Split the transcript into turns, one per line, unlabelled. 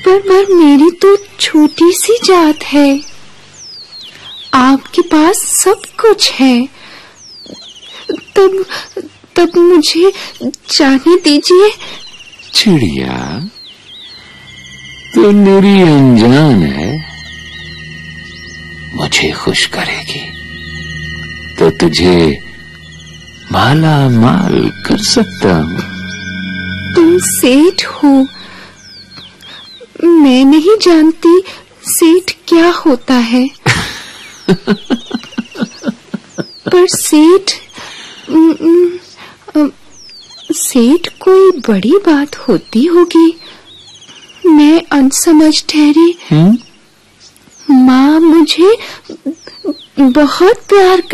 पर मेरी तो छोटी सी जात है। आपके पास सब कुछ है, तब मुझे जाने दीजिए।
चिड़िया, तू मेरी अनजान है, मुझे खुश करेगी तो तुझे माला माल कर सकता हूँ।
तुम सेठ हो, मैं नहीं जानती सेठ क्या होता है। पर सेठ कोई बड़ी बात होती होगी। मैं अनसमझ ठहरी। माँ मुझे बहुत प्यार